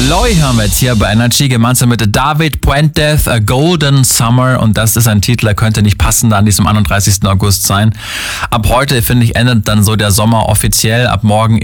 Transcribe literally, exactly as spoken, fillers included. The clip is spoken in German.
Loy hören wir jetzt hier bei Energy, gemeinsam mit David Puentes, A Golden Summer. Und das ist ein Titel, der könnte nicht passender an diesem einunddreißigsten August sein. Ab heute, finde ich, endet dann so der Sommer offiziell. Ab morgen